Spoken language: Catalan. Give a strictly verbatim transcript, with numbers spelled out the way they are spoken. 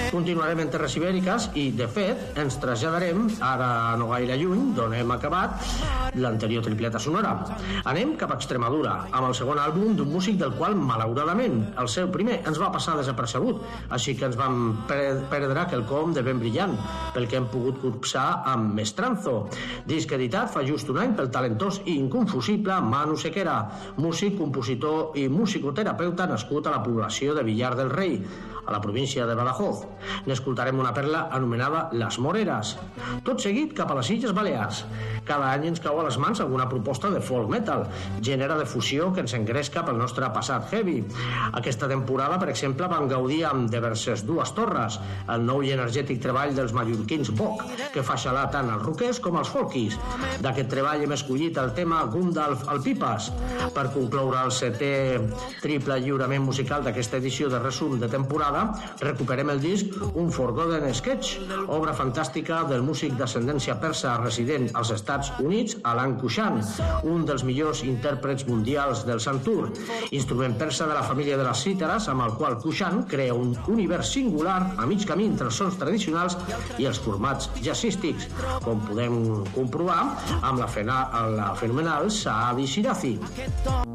Continuarem en terres ibèriques i, de fet, ens traslladarem ara no gaire lluny, d'on hem acabat l'anterior tripleta sonora. Anem cap a Extremadura, amb el segon àlbum d'un músic del qual, malauradament, el seu primer ens va passar desapercebut, així que ens vam perdre quelcom de ben brillant, pel que hem pogut copsar amb Mestranzo, disc editat fa just un any pel talentós i inconfusible Manu Sequera, músic, compositor i musicoterapeuta nascut a la població de Villar del Rei, a la província de Badajoz. N'escoltarem una perla anomenada Les Moreres. Tot seguit cap a les Illes Balears. Cada any ens cau a les mans alguna proposta de folk metal, gènere de fusió que ens engresca pel nostre passat heavy. Aquesta temporada, per exemple, vam gaudir amb De Verses Dues Torres, el nou i energètic treball dels mallorquins Boc, que fa xalar tant els rockers com els folkies. D'aquest treball hem escollit el tema Gundalf al Pipes. Per concloure el setè triple lliurament musical d'aquesta edició de resum de temporada, recuperem el disc Un Forgotten Sketch, obra fantàstica del músic d'ascendència persa resident als Estats Units, Alan Kushan, un dels millors intèrprets mundials del santur, instrument persa de la família de les cítares, amb el qual Kushan crea un univers singular a mig camí entre els sons tradicionals i els formats jazzístics, com podem comprovar amb la, fena, la fenomenal Saadi Shirazi.